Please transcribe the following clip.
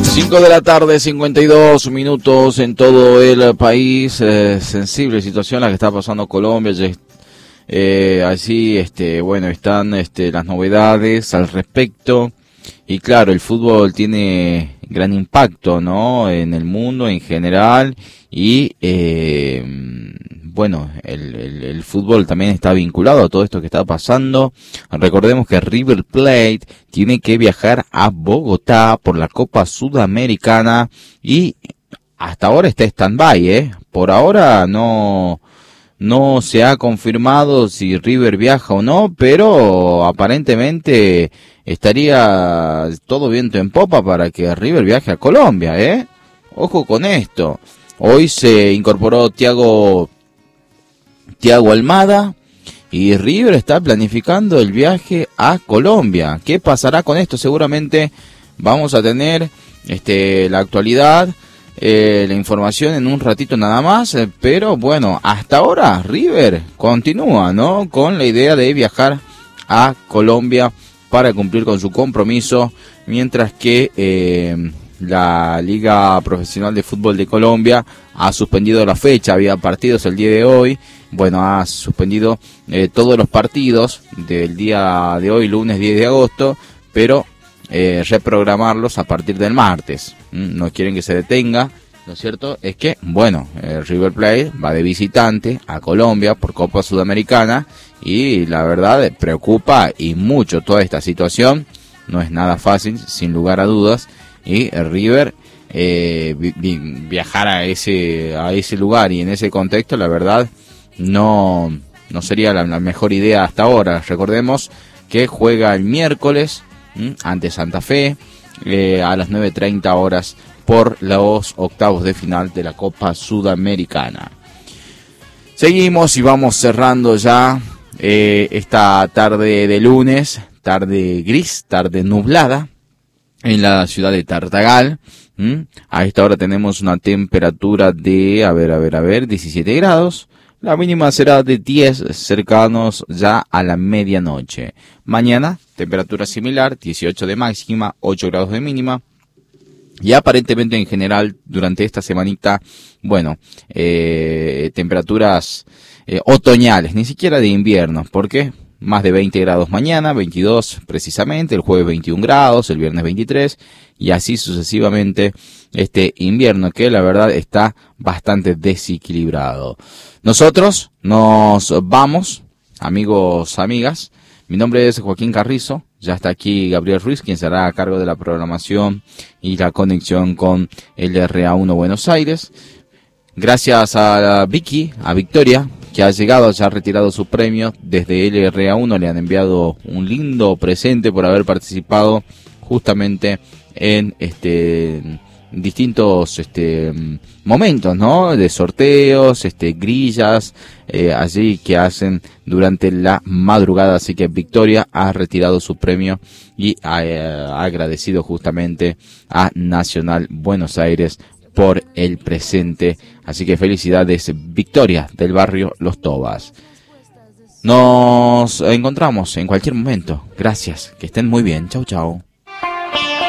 5 de la tarde, 52 minutos en todo el país. Sensible situación la que está pasando Colombia. Así, bueno, están las novedades al respecto. Y claro, el fútbol tiene gran impacto, ¿no? En el mundo en general. Y, bueno, el fútbol también está vinculado a todo esto que está pasando. Recordemos que River Plate tiene que viajar a Bogotá por la Copa Sudamericana y hasta ahora está stand-by, Por ahora no se ha confirmado si River viaja o no, pero aparentemente estaría todo viento en popa para que River viaje a Colombia, Ojo con esto. Hoy se incorporó Thiago Almada y River está planificando el viaje a Colombia. ¿Qué pasará con esto? Seguramente vamos a tener la actualidad, la información en un ratito nada más, pero bueno, hasta ahora River continúa, ¿no? Con la idea de viajar a Colombia para cumplir con su compromiso, mientras que la Liga Profesional de Fútbol de Colombia ha suspendido la fecha. Había partidos el día de hoy. Bueno, ha suspendido todos los partidos del día de hoy, lunes 10 de agosto, pero reprogramarlos a partir del martes. No quieren que se detenga. Lo cierto es que, bueno, River Plate va de visitante a Colombia por Copa Sudamericana y la verdad preocupa y mucho toda esta situación. No es nada fácil, sin lugar a dudas. Y River viajar a ese lugar y en ese contexto, la verdad, no sería la mejor idea hasta ahora. Recordemos que juega el miércoles ante Santa Fe a las 9:30 horas por los octavos de final de la Copa Sudamericana. Seguimos y vamos cerrando ya esta tarde de lunes, tarde gris, tarde nublada en la ciudad de Tartagal. A esta hora tenemos una temperatura de, 17 grados. La mínima será de 10, cercanos ya a la medianoche. Mañana, temperatura similar, 18 de máxima, 8 grados de mínima. Y aparentemente en general, durante esta semanita, bueno, temperaturas otoñales, ni siquiera de invierno. ¿Por qué? Más de 20 grados mañana, 22 precisamente, el jueves 21 grados, el viernes 23, y así sucesivamente este invierno que la verdad está bastante desequilibrado. Nosotros nos vamos, amigos, amigas. Mi nombre es Joaquín Carrizo, ya está aquí Gabriel Ruiz, quien será a cargo de la programación y la conexión con el RA1 Buenos Aires. Gracias a Vicky, a Victoria, que ha llegado, ya ha retirado su premio. Desde LRA1 le han enviado un lindo presente por haber participado justamente en distintos momentos, ¿no? De sorteos, grillas, allí que hacen durante la madrugada. Así que Victoria ha retirado su premio y ha agradecido justamente a Nacional Buenos Aires por el presente. Así que felicidades, Victoria, del barrio Los Tobas. Nos encontramos en cualquier momento. Gracias, que estén muy bien. Chau, chau.